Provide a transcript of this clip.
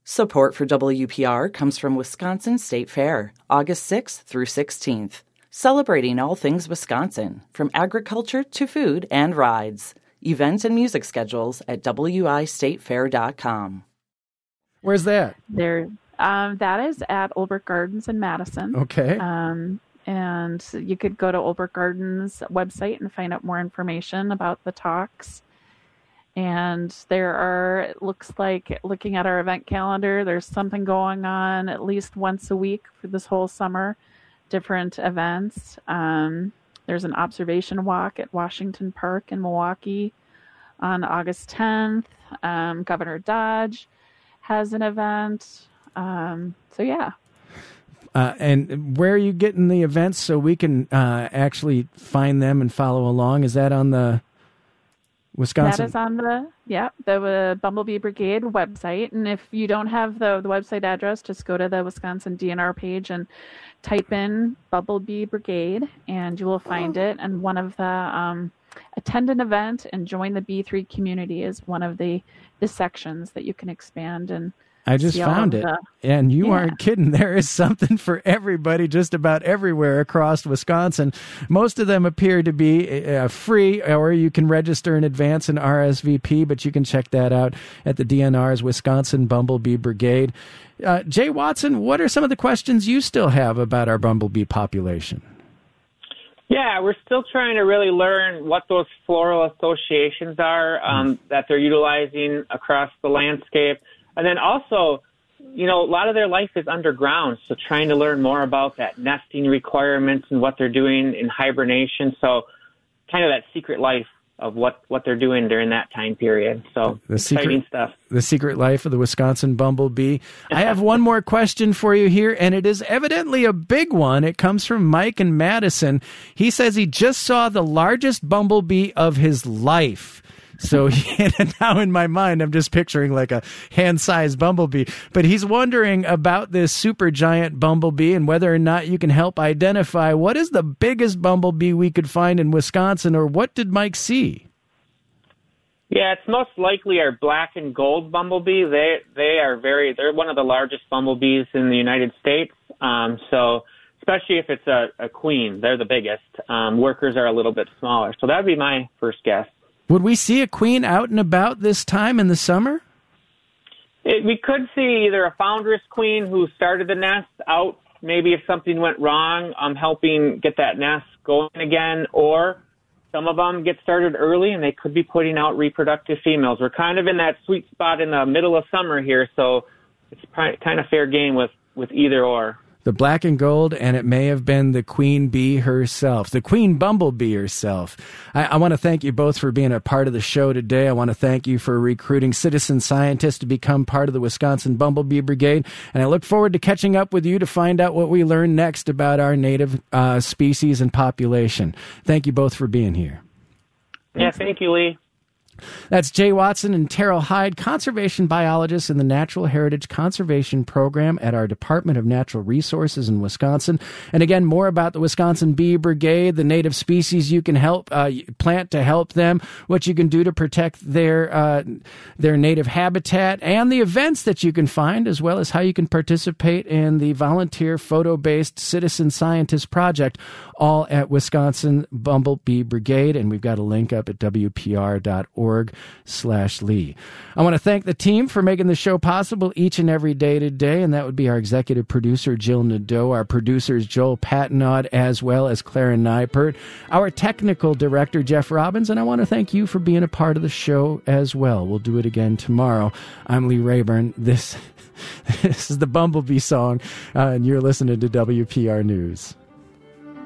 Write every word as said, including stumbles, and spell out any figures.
Support for W P R comes from Wisconsin State Fair, August sixth through sixteenth. Celebrating all things Wisconsin, from agriculture to food and rides. Events and music schedules at w i state fair dot com. Where's that? There, um, that is at Olbrich Gardens in Madison. Okay. Um, and you could go to Olbrich Gardens website and find out more information about the talks. And there are, it looks like, looking at our event calendar, there's something going on at least once a week for this whole summer, different events. Um, there's an observation walk at Washington Park in Milwaukee on August tenth. Um, Governor Dodge has an event. Um, so, yeah. Uh, and where are you getting the events so we can uh, actually find them and follow along? Is that on the Wisconsin? That is on the, yeah, the uh, Bumblebee Brigade website. And if you don't have the, the website address, just go to the Wisconsin D N R page and type in Bumblebee Brigade, and you will find it. And one of the um, attend an event and join the B three community is one of the, the sections that you can expand and I just found it. The, and you yeah. aren't kidding. There is something for everybody just about everywhere across Wisconsin. Most of them appear to be uh, free, or you can register in advance and R S V P, but you can check that out at the D N R's Wisconsin Bumblebee Brigade. Uh, Jay Watson, what are some of the questions you still have about our bumblebee population? Yeah, we're still trying to really learn what those floral associations are um, that they're utilizing across the landscape. And then also, you know, a lot of their life is underground, so trying to learn more about that nesting requirements and what they're doing in hibernation. So kind of that secret life of what, what they're doing during that time period. So the exciting secret, stuff. The secret life of the Wisconsin bumblebee. I have one more question for you here, and it is evidently a big one. It comes from Mike in Madison. He says he just saw the largest bumblebee of his life. So now in my mind, I'm just picturing like a hand-sized bumblebee. But he's wondering about this supergiant bumblebee and whether or not you can help identify what is the biggest bumblebee we could find in Wisconsin, or what did Mike see? Yeah, it's most likely our black and gold bumblebee. They they are very they're one of the largest bumblebees in the United States. Um, so especially if it's a, a queen, they're the biggest. Um, workers are a little bit smaller. So that'd be my first guess. Would we see a queen out and about this time in the summer? It, we could see either a foundress queen who started the nest out, maybe if something went wrong, um, helping get that nest going again, or some of them get started early and they could be putting out reproductive females. We're kind of in that sweet spot in the middle of summer here, so it's kind of fair game with, with either or. The black and gold, and it may have been the queen bee herself, the queen bumblebee herself. I, I want to thank you both for being a part of the show today. I want to thank you for recruiting citizen scientists to become part of the Wisconsin Bumblebee Brigade, and I look forward to catching up with you to find out what we learn next about our native uh, species and population. Thank you both for being here. Yeah, thank you, Lee. That's Jay Watson and Terrell Hyde, conservation biologists in the Natural Heritage Conservation Program at our Department of Natural Resources in Wisconsin. And again, more about the Wisconsin Bee Brigade, the native species you can help uh, plant to help them, what you can do to protect their uh, their native habitat, and the events that you can find, as well as how you can participate in the volunteer photo-based citizen scientist project, all at Wisconsin Bumblebee Brigade. And we've got a link up at w p r dot org slash Lee. I want to thank the team for making the show possible each and every day today, and that would be our executive producer, Jill Nadeau, our producers, Joel Patinaud, as well as Clara Neipert, our technical director, Jeff Robbins, and I want to thank you for being a part of the show as well. We'll do it again tomorrow. I'm Lee Rayburn. This, this is the Bumblebee song, uh, and you're listening to W P R News.